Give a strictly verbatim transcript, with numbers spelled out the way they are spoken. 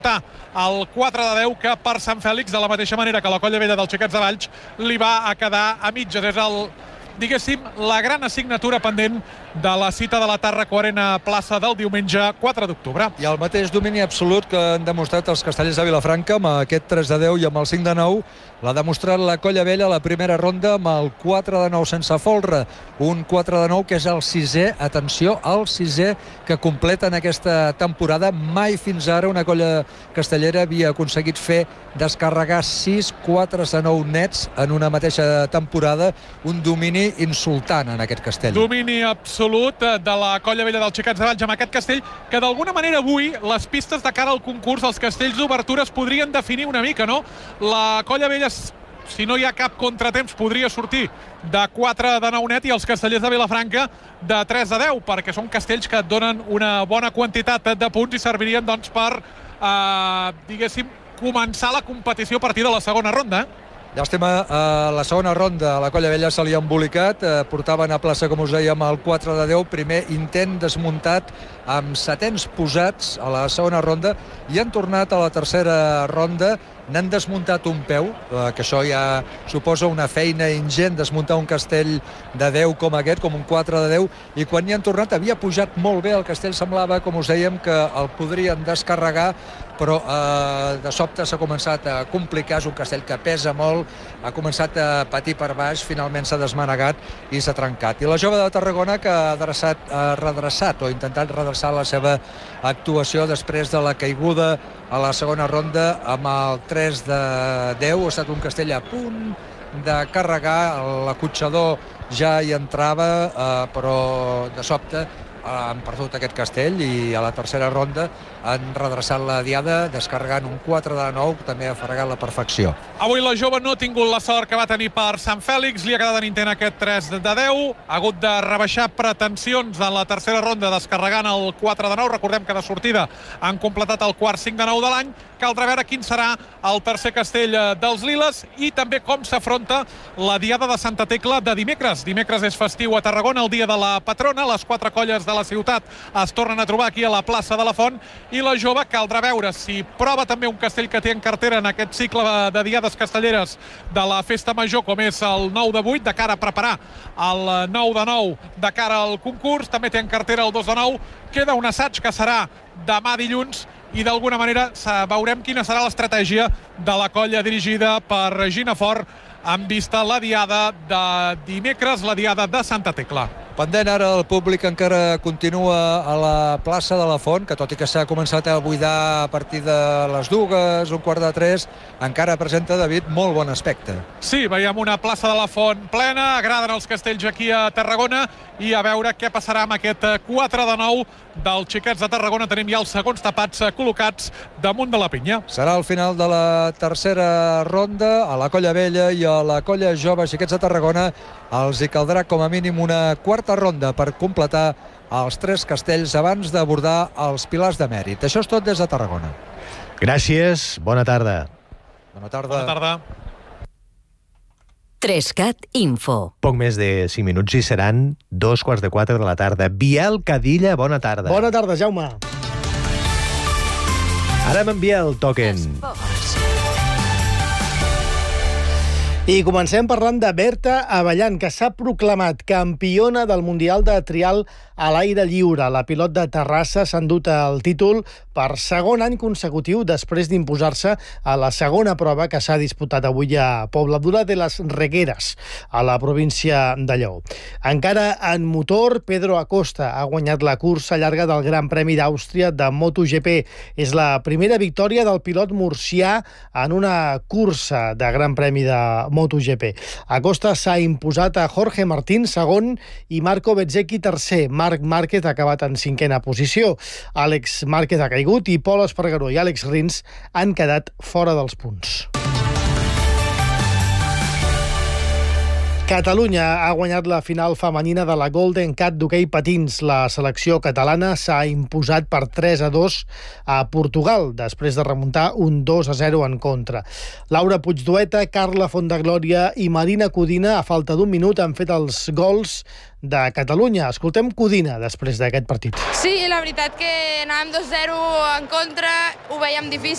el quatre de deu que per Sant Fèlix, de la mateixa manera que la Colla Vella dels Xiquets de Valls, li va a quedar a mitges. És el, diguéssim, la gran assignatura pendent de la cita de la Tàrraco Arena plaça del diumenge quatre d'octubre. I el mateix domini absolut que han demostrat els castellers de Vilafranca amb aquest tres de deu i amb el cinc de nou l'ha demostrat la Colla Vella a la primera ronda amb el quatre de nou sense folre, un quatre de nou que és el sisè, atenció, el sisè que completa en aquesta temporada. Mai fins ara una colla castellera havia aconseguit fer descarregar sis quatre de nou nets en una mateixa temporada, un domini insultant en aquest castell. Domini absolut de la Colla Vella dels Xiquets de Valls amb aquest castell, que d'alguna manera avui les pistes de cara al concurs, els castells d'obertura es podrien definir una mica, no? La Colla Vella, si no hi ha cap contratemps, podria sortir de quatre de nou net i els castellers de Vilafranca de tres de deu, perquè són castells que et donen una bona quantitat de punts i servirien doncs per, eh, diguéssim, començar la competició a partir de la segona ronda. Llàstima, a la segona ronda a la Colla Vella se li ha embolicat, eh, portaven a plaça, com us dèiem, el quatre de deu, primer intent desmuntat amb setens posats a la segona ronda i han tornat a la tercera ronda, n'han desmuntat un peu, eh, que això ja suposa una feina ingent, desmuntar un castell de deu com aquest, com un quatre de deu, i quan hi han tornat havia pujat molt bé el castell, semblava, com us dèiem, que el podrien descarregar, però eh, de sobte s'ha començat a complicar, és un castell que pesa molt, ha començat a patir per baix, finalment s'ha desmanegat i s'ha trencat. I la jove de Tarragona que ha, adreçat, ha redreçat o ha intentat redreçar la seva actuació després de la caiguda a la segona ronda amb el tres de deu, ha estat un castell a punt de carregar, l'acotxador ja hi entrava, eh, però de sobte han perdut aquest castell i a la tercera ronda han redreçat la diada descarregant un quatre de nou, també ha fregat la perfecció. Avui la jove no ha tingut la sort que va tenir per Sant Fèlix, li ha quedat en intent aquest tres de deu, ha hagut de rebaixar pretensions en la tercera ronda descarregant el quatre de nou, recordem que de sortida han completat el quart cinc de nou de l'any. Caldrà veure quin serà el tercer castell dels Liles i també com s'afronta la diada de Santa Tecla de dimecres. Dimecres és festiu a Tarragona, el dia de la patrona, les quatre colles de la ciutat es tornen a trobar aquí a la plaça de la Font i la jove caldrà veure si prova també un castell que té en cartera en aquest cicle de diades castelleres de la festa major, com és el nou de vuit, de cara a preparar el nou de nou de cara al concurs. També té en cartera el dos de nou. Queda un assaig que serà demà dilluns i d'alguna manera veurem quina serà l'estratègia de la colla dirigida per Gina Fort en vista la diada de dimecres, la diada de Santa Tecla. Pendent ara el públic encara continua a la plaça de la Font, que tot i que s'ha començat a buidar a partir de les dues, un quart de tres, encara presenta, David, molt bon aspecte. Sí, veiem una plaça de la Font plena, agraden els castells aquí a Tarragona i a veure què passarà amb aquest quatre de nou dels Xiquets de Tarragona. Tenim ja els segons tapats col·locats damunt de la pinya. Serà el final de la tercera ronda. A la Colla Vella i a la Colla Jove Xiquets de Tarragona els hi caldrà com a mínim una quarta ronda per completar els tres castells abans d'abordar els pilars de mèrit. Això és tot des de Tarragona. Gràcies, bona tarda. Bona tarda. Bona tarda. Trescat Info. Poc més de cinc minuts i seran dos quarts de quatre de la tarda. Biel Cadilla, bona tarda. Bona tarda, Jaume. Ara amb en Biel toquen. I comencem parlant de Berta Avellan, que s'ha proclamat campiona del Mundial de Trial a l'aire lliure. La pilot de Terrassa s'ha endut el títol per segon any consecutiu després d'imposar-se a la segona prova que s'ha disputat avui a Pobladura de les Regueres, a la província de Lleó. Encara en motor, Pedro Acosta ha guanyat la cursa llarga del Gran Premi d'Àustria de MotoGP. És la primera victòria del pilot murcià en una cursa de Gran Premi de MotoGP. Acosta s'ha imposat a Jorge Martín, segon, i Marco Bezzecchi, tercer. Marc Márquez ha acabat en cinquena posició. Àlex Márquez ha caigut i Pol Espargaró i Àlex Rins han quedat fora dels punts. Catalunya ha guanyat la final femenina de la Golden Cat d'hoquei patins. La selecció catalana s'ha imposat per tres a dos a Portugal, després de remuntar un dos a zero en contra. Laura Puigdueta, Carla Fondeglòria i Marina Codina, a falta d'un minut, han fet els gols de Catalunya. Escoltem Codina després d'aquest partit. Sí, la veritat que anàvem dos zero en contra, ho veiem difícil.